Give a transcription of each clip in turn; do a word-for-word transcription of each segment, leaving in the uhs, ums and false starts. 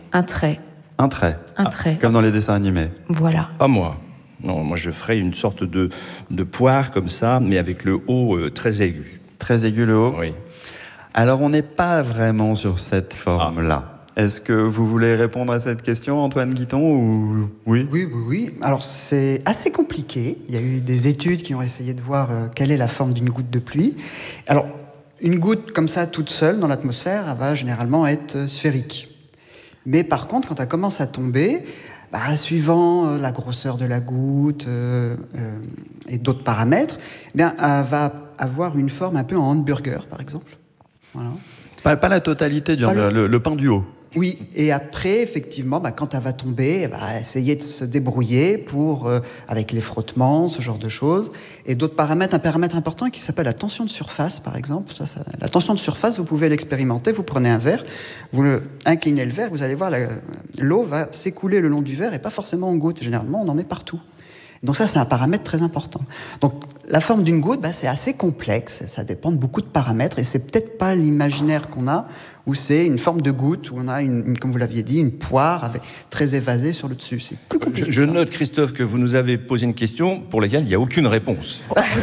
Un trait. Un trait. Un trait. Comme dans les dessins animés. Voilà. Pas moi. Non, moi je ferais une sorte de, de poire comme ça, mais avec le haut euh, très aigu. Très aigu le haut. Oui. Alors on n'est pas vraiment sur cette forme-là. Ah. Est-ce que vous voulez répondre à cette question, Antoine Guiton, ou oui ? Oui, oui, oui. Alors c'est assez compliqué. Il y a eu des études qui ont essayé de voir euh, quelle est la forme d'une goutte de pluie. Alors une goutte comme ça, toute seule dans l'atmosphère, elle va généralement être sphérique. Mais par contre, quand elle commence à tomber, bah, suivant euh, la grosseur de la goutte euh, euh, et d'autres paramètres, eh bien, elle va avoir une forme un peu en hamburger, par exemple. Voilà. Pas, pas la totalité du hamburger, le... Le, le pain du haut. Oui, et après, effectivement, bah, quand elle va tomber, elle va essayer de se débrouiller pour, euh, avec les frottements, ce genre de choses. Et d'autres paramètres, un paramètre important qui s'appelle la tension de surface, par exemple. Ça, ça, la tension de surface, vous pouvez l'expérimenter. Vous prenez un verre, vous le, inclinez le verre, vous allez voir, la, l'eau va s'écouler le long du verre et pas forcément en gouttes. Généralement, on en met partout. Donc ça, c'est un paramètre très important. Donc la forme d'une goutte, bah, c'est assez complexe, ça dépend de beaucoup de paramètres, et c'est peut-être pas l'imaginaire qu'on a, où c'est une forme de goutte, où on a, une, une, comme vous l'aviez dit, une poire avec, très évasée sur le dessus. C'est plus compliqué. Je, je note, Christophe, que vous nous avez posé une question pour laquelle il n'y a aucune réponse.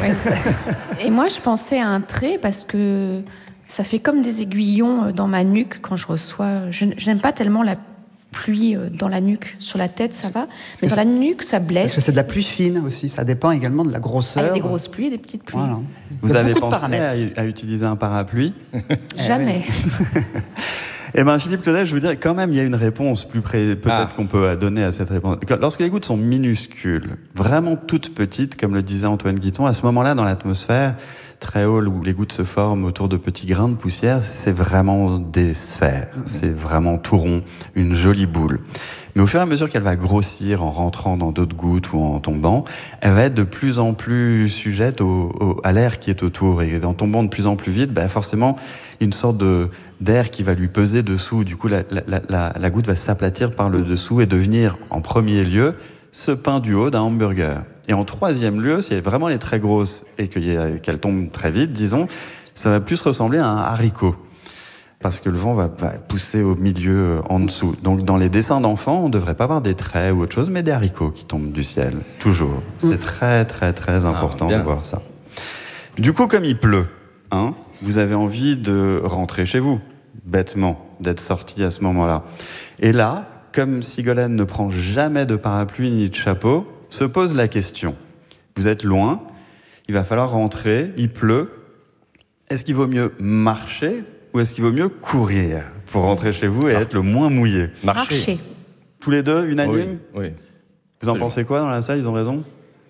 Et moi, je pensais à un trait, parce que ça fait comme des aiguillons dans ma nuque quand je reçois... Je, je n'aime pas tellement la pluie dans la nuque. Sur la tête, ça va. Mais dans la nuque, ça blesse. Parce que c'est de la pluie fine aussi. Ça dépend également de la grosseur. Avec des grosses pluies et des petites pluies. Voilà. Vous avez pensé à, à utiliser un parapluie ? Jamais. Eh bien, Philippe Claudel, je vous dirais, quand même, il y a une réponse plus près, peut-être ah. qu'on peut donner à cette réponse. Lorsque les gouttes sont minuscules, vraiment toutes petites, comme le disait Antoine Guiton, à ce moment-là, dans l'atmosphère, très haut, où les gouttes se forment autour de petits grains de poussière, c'est vraiment des sphères. Mmh. C'est vraiment tout rond, une jolie boule. Mais au fur et à mesure qu'elle va grossir en rentrant dans d'autres gouttes ou en tombant, elle va être de plus en plus sujette au, au, à l'air qui est autour. Et en tombant de plus en plus vite, ben forcément, une sorte de, d'air qui va lui peser dessous. Du coup, la, la, la, la goutte va s'aplatir par le dessous et devenir, en premier lieu, ce pain du haut d'un hamburger. Et en troisième lieu, si elle est vraiment elle est très grosse et qu'elle tombe très vite, disons, ça va plus ressembler à un haricot. Parce que le vent va, va pousser au milieu, en dessous. Donc dans les dessins d'enfants, on ne devrait pas avoir des traits ou autre chose, mais des haricots qui tombent du ciel, toujours. C'est très très très important ah, de voir ça. Du coup, comme il pleut, hein, vous avez envie de rentrer chez vous, bêtement, d'être sorti à ce moment-là. Et là, comme Sigolène ne prend jamais de parapluie ni de chapeau, se pose la question. Vous êtes loin, il va falloir rentrer, il pleut. Est-ce qu'il vaut mieux marcher ou est-ce qu'il vaut mieux courir pour rentrer chez vous et être le moins mouillé ? Marcher. Marcher. Tous les deux, unanimes ? Oui, oui. Vous en pensez quoi dans la salle ? Ils ont raison ?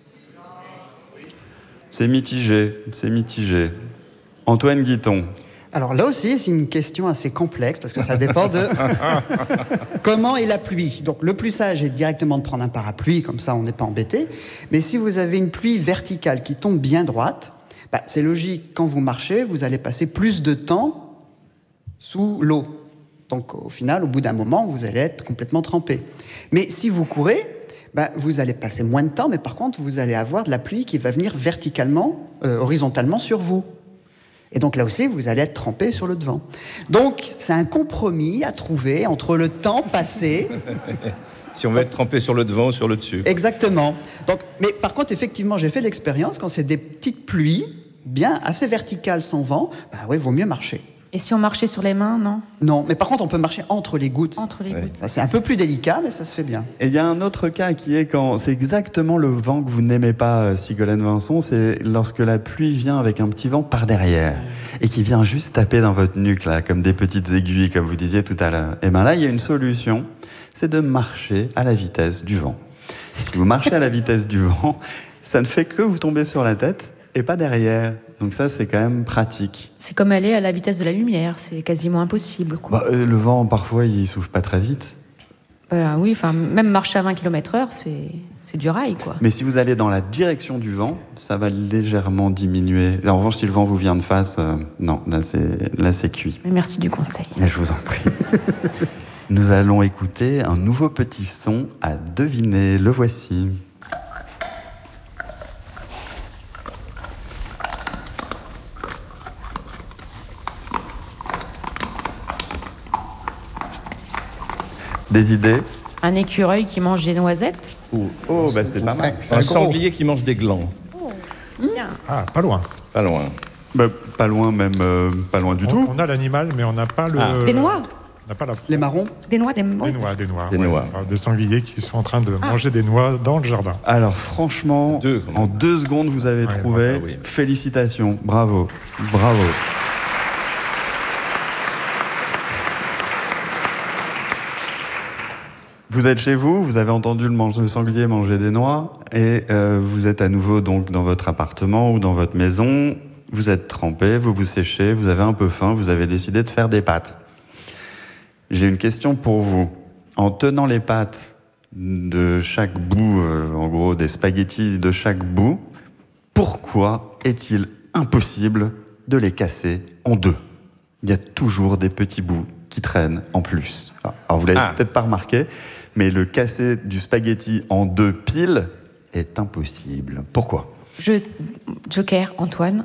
C'est mitigé, c'est mitigé. Antoine Guiton. Alors là aussi, c'est une question assez complexe parce que ça dépend de comment est la pluie. Donc le plus sage est directement de prendre un parapluie, comme ça on n'est pas embêté. Mais si vous avez une pluie verticale qui tombe bien droite, bah, c'est logique, quand vous marchez, vous allez passer plus de temps sous l'eau. Donc au final, au bout d'un moment, vous allez être complètement trempé. Mais si vous courez, bah, vous allez passer moins de temps, mais par contre, vous allez avoir de la pluie qui va venir verticalement, euh, horizontalement sur vous. Et donc là aussi, vous allez être trempé sur le devant. Donc c'est un compromis à trouver entre le temps passé... Si on veut être trempé sur le devant ou sur le dessus. Exactement. Donc, mais par contre, effectivement, j'ai fait l'expérience, quand c'est des petites pluies, bien assez verticales sans vent, bah oui, il vaut mieux marcher. Et si on marchait sur les mains, non ? Non, mais par contre, on peut marcher entre les gouttes. Entre les ouais. gouttes. Ça, c'est un peu plus délicat, mais ça se fait bien. Et il y a un autre cas qui est quand c'est exactement le vent que vous n'aimez pas, Sigolène Vincent, c'est lorsque la pluie vient avec un petit vent par derrière et qui vient juste taper dans votre nuque, là, comme des petites aiguilles, comme vous disiez tout à l'heure. Et bien là, il y a une solution, c'est de marcher à la vitesse du vent. Si vous marchez à la vitesse du vent, ça ne fait que vous tomber sur la tête et pas derrière. Donc ça, c'est quand même pratique. C'est comme aller à la vitesse de la lumière, c'est quasiment impossible, quoi. Bah, euh, le vent, parfois, il souffle pas très vite. Voilà, oui, enfin, même marcher à vingt kilomètres heure, c'est, c'est du rail, quoi. Mais si vous allez dans la direction du vent, ça va légèrement diminuer. En revanche, si le vent vous vient de face, euh, non, là c'est, là, c'est cuit. Merci du conseil. Mais je vous en prie. Nous allons écouter un nouveau petit son à deviner. Le voici. Des idées? Un écureuil qui mange des noisettes. Ou Oh, bah c'est pas mal. un sanglier qui mange des glands. Bien. Ah, pas loin. Pas loin. Bah, pas loin même, euh, pas loin du On, tout. on a l'animal, mais on n'a pas le. Ah. Des noix. On n'a pas la. Les marrons? Des noix, des Des noix. noix, des noix. Des ouais, noix. c'est ça. Des sangliers qui sont en train de manger des noix dans le jardin. Alors franchement, Deux, quand même. en deux secondes, vous avez Ouais, trouvé. bravo, oui. Félicitations, bravo, bravo. Vous êtes chez vous, vous avez entendu le, mange- le sanglier manger des noix, et euh, vous êtes à nouveau donc dans votre appartement ou dans votre maison. Vous êtes trempé, vous vous séchez, vous avez un peu faim, vous avez décidé de faire des pâtes. J'ai une question pour vous. En tenant les pâtes de chaque bout, euh, en gros des spaghettis de chaque bout, pourquoi est-il impossible de les casser en deux? Il y a toujours des petits bouts qui traînent en plus. Alors vous l'avez Ah. peut-être pas remarqué, mais le casser du spaghetti en deux piles est impossible. Pourquoi? Je... Joker, Antoine.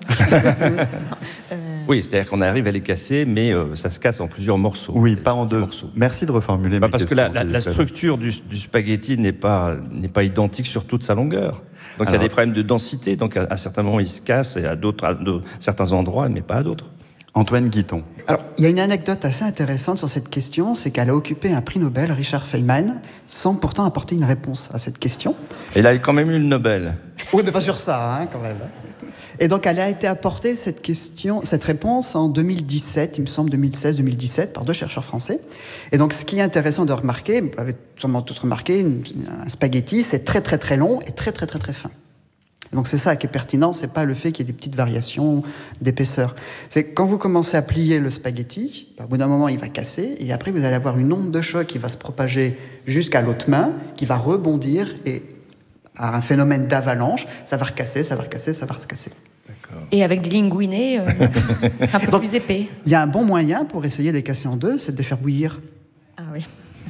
Oui, c'est-à-dire qu'on arrive à les casser, mais euh, ça se casse en plusieurs morceaux. Oui, Des pas en petits deux. morceaux. Merci de reformuler Bah, ma parce que question. la, la- la structure du, du spaghetti n'est pas, n'est pas identique sur toute sa longueur. Donc il y a Alors- des problèmes de densité. Donc à, à certains moments, il se casse, et à d'autres, à d'autres- certains endroits, mais pas à d'autres. Antoine Guiton. Alors, il y a une anecdote assez intéressante sur cette question, c'est qu'elle a occupé un prix Nobel, Richard Feynman, sans pourtant apporter une réponse à cette question. Et là, il a quand même eu le Nobel. Oui, mais pas sur ça, hein, quand même. Et donc, elle a été apportée, cette question, cette réponse, en deux mille dix-sept, il me semble, deux mille seize deux mille dix-sept, par deux chercheurs français. Et donc, ce qui est intéressant de remarquer, vous avez sûrement tous remarqué, une- un spaghetti, c'est très, très, très long et très, très, très, très fin. Donc c'est ça qui est pertinent, c'est pas le fait qu'il y ait des petites variations d'épaisseur. C'est quand vous commencez à plier le spaghetti, au bout d'un moment il va casser, et après vous allez avoir une onde de choc qui va se propager jusqu'à l'autre main, qui va rebondir, et à un phénomène d'avalanche, ça va recasser, ça va recasser, ça va recasser. Et avec des linguinés euh, un peu Donc- plus épais. Il y a un bon moyen pour essayer de les casser en deux, c'est de les faire bouillir. Ah oui.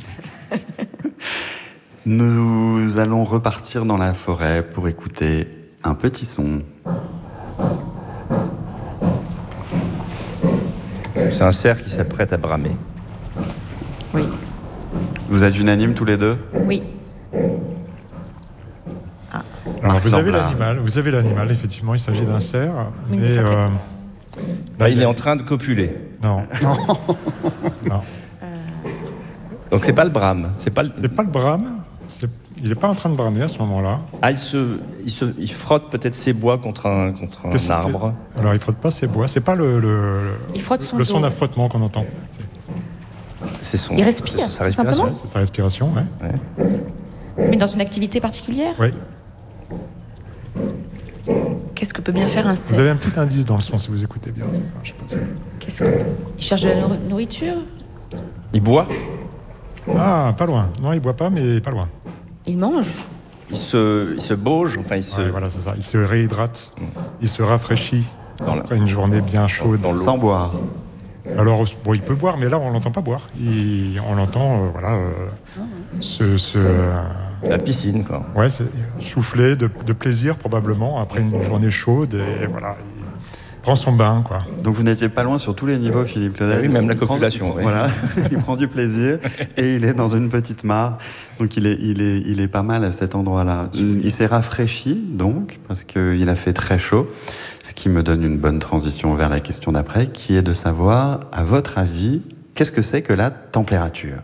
Nous allons repartir dans la forêt pour écouter un petit son. C'est un cerf qui s'apprête à bramer. Oui. Vous êtes unanimes tous les deux? Oui. Alors, Marc vous avez Lamblard. l'animal, vous avez l'animal, effectivement, il s'agit d'un cerf. Oui, mais mais, ça euh, Là, il est en train de copuler. Non, non. Donc c'est pas le brame. C'est pas le... C'est pas le brame. c'est- Il n'est pas en train de bramer à ce moment-là. Ah, il se, il se, il frotte peut-être ses bois contre un, contre Qu'est-ce un qu'il arbre. fait Alors, il frotte pas ses bois. C'est pas le, le, Il frotte son le son dos. d'un frottement qu'on entend. C'est son. Il respire, c'est sa respiration. simplement. C'est sa respiration, ouais. Ouais. Mais dans une activité particulière. Oui. Qu'est-ce que peut bien faire un Vous cerf? avez un petit indice dans le son si vous écoutez bien. Enfin, je sais pas si- Qu'est-ce que... Il cherche de la nour- nourriture. Il boit. Ah, pas loin. Non, il boit pas, mais pas loin. Il mange. Il se, il se bauge. Enfin, il se. Ouais, voilà, c'est ça. Il se réhydrate. Il se rafraîchit Dans la- après une journée bien chaude. dans l'eau. Sans boire. Alors, bon, il peut boire, mais là, on l'entend pas boire. Il- on l'entend, euh, voilà, euh, se, se, euh, La piscine, quoi. ouais, c'est- souffler de, de plaisir probablement après une journée chaude et voilà, il prend son bain, quoi. Donc vous n'étiez pas loin sur tous les niveaux, Philippe Claudel. Ah oui, même la Il prend- copulation, il prend- oui. Voilà, il prend du plaisir et il est dans une petite mare. Donc il est, il est, il est pas mal à cet endroit-là. Il s'est rafraîchi donc parce qu'il a fait très chaud, ce qui me donne une bonne transition vers la question d'après, qui est de savoir, à votre avis, qu'est-ce que c'est que la température?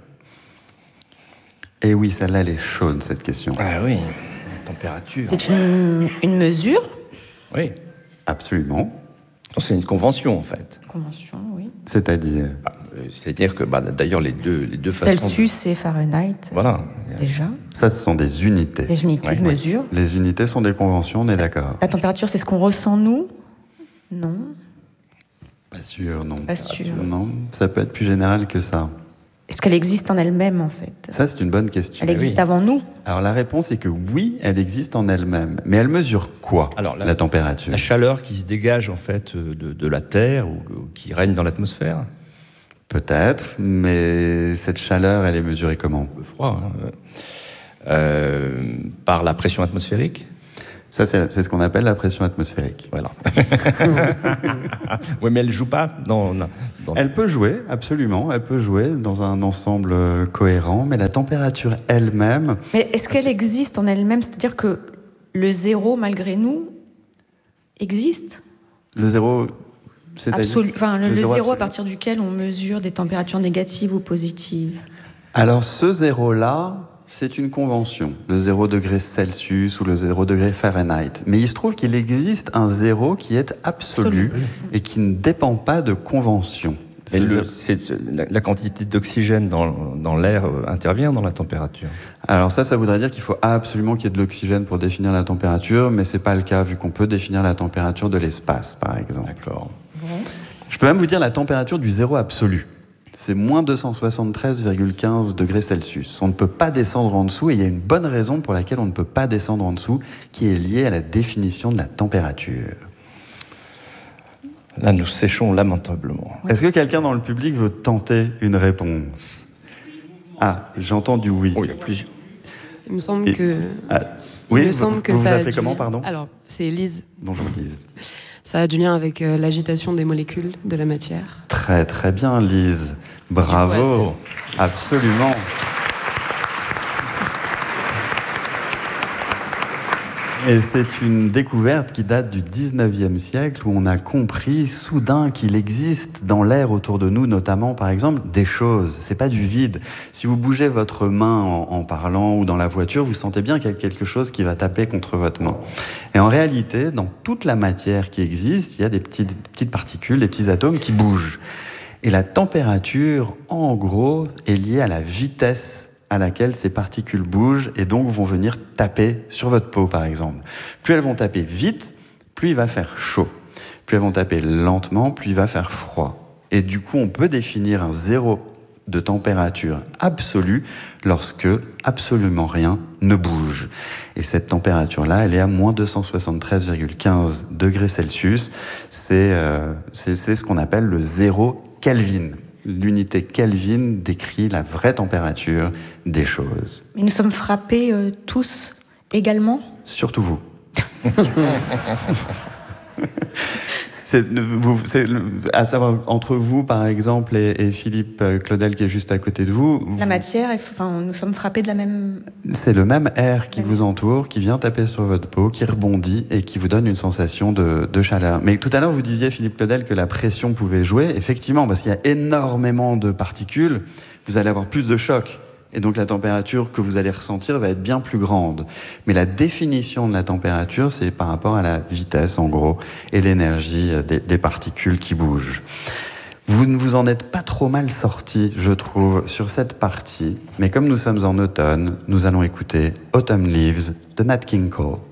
Et oui, celle-là, elle est chaude cette question. Ah oui. Température. C'est une, une mesure. Oui. Absolument. C'est une convention, en fait. Convention, oui. C'est-à-dire. Ah, euh, C'est-à-dire que, bah, d'ailleurs, les deux, les deux façons. Celsius et Fahrenheit, Voilà. déjà. Ça, ce sont des unités. Des unités Ouais, de ouais. mesure. Les unités sont des conventions, on est d'accord. La température, c'est ce qu'on ressent, nous? Non. Pas sûr, non. Pas sûr. Non, ça peut être plus général que ça. Est-ce qu'elle existe en elle-même, en fait? Ça, c'est une bonne question. Elle existe oui. avant nous? Alors la réponse est que oui, elle existe en elle-même. Mais elle mesure quoi, Alors, la- la température? La chaleur qui se dégage, en fait, de, de la Terre ou, ou qui règne dans l'atmosphère. Peut-être, mais cette chaleur, elle est mesurée comment? Le froid. Hein. Euh, par la pression atmosphérique. Ça, c'est, c'est ce qu'on appelle la pression atmosphérique. Voilà. Oui, mais elle joue pas dans, dans... Elle peut jouer, absolument. Elle peut jouer dans un ensemble cohérent, mais la température elle-même... Mais est-ce qu'elle existe en elle-même? C'est-à-dire que le zéro, malgré nous, existe? Le zéro... Absolu... Enfin, le, le zéro, zéro à partir duquel on mesure des températures négatives ou positives. Alors, ce zéro-là... c'est une convention, le zéro degré Celsius ou le zéro degré Fahrenheit. Mais il se trouve qu'il existe un zéro qui est absolu, absolu. Et qui ne dépend pas de convention. Mais le, c'est, la, la quantité d'oxygène dans, dans l'air intervient dans la température. Alors ça, ça voudrait dire qu'il faut absolument qu'il y ait de l'oxygène pour définir la température, mais c'est pas le cas vu qu'on peut définir la température de l'espace, par exemple. D'accord. Bon. Je peux même vous dire la température du zéro absolu. C'est moins deux cent soixante-treize virgule quinze degrés Celsius. On ne peut pas descendre en dessous, et il y a une bonne raison pour laquelle on ne peut pas descendre en dessous, qui est liée à la définition de la température. Là, nous séchons lamentablement. Est-ce que quelqu'un dans le public veut tenter une réponse? Ah, j'entends du oui. Oh, il y a plusieurs. Il me semble et, que... Ah, oui, il me vous, semble que vous ça vous appelez du... comment, pardon? Alors, c'est Lise. Bonjour Lise. Ça a du lien avec euh, l'agitation des molécules de la matière. Très très bien Lise. Bravo. Ouais, absolument. Et c'est une découverte qui date du dix-neuvième siècle, où on a compris soudain qu'il existe dans l'air autour de nous, notamment par exemple des choses. C'est pas du vide. Si vous bougez votre main en, en parlant ou dans la voiture, vous sentez bien qu'il y a quelque chose qui va taper contre votre main. Et en réalité, dans toute la matière qui existe, il y a des petites, petites particules, des petits atomes qui bougent. Et la température, en gros, est liée à la vitesse à laquelle ces particules bougent et donc vont venir taper sur votre peau, par exemple. Plus elles vont taper vite, plus il va faire chaud. Plus elles vont taper lentement, plus il va faire froid. Et du coup, on peut définir un zéro de température absolue lorsque absolument rien ne bouge. Et cette température-là, elle est à moins deux cent soixante-treize virgule quinze degrés Celsius. C'est, euh, c'est, c'est ce qu'on appelle le zéro Kelvin. L'unité Kelvin décrit la vraie température des choses. Et nous sommes frappés euh, tous également? Surtout vous. c'est, vous c'est, à savoir, entre vous, par exemple, et, et Philippe Claudel, qui est juste à côté de vous... La vous, matière, enfin, nous sommes frappés de la même... C'est le même air qui vous entoure, qui vient taper sur votre peau, qui rebondit et qui vous donne une sensation de, de chaleur. Mais tout à l'heure, vous disiez, Philippe Claudel, que la pression pouvait jouer. Effectivement, parce qu'il y a énormément de particules, vous allez avoir plus de choc. Et donc la température que vous allez ressentir va être bien plus grande. Mais la définition de la température, c'est par rapport à la vitesse, en gros, et l'énergie des, des particules qui bougent. Vous ne vous en êtes pas trop mal sortis, je trouve, sur cette partie. Mais comme nous sommes en automne, nous allons écouter Autumn Leaves de Nat King Cole.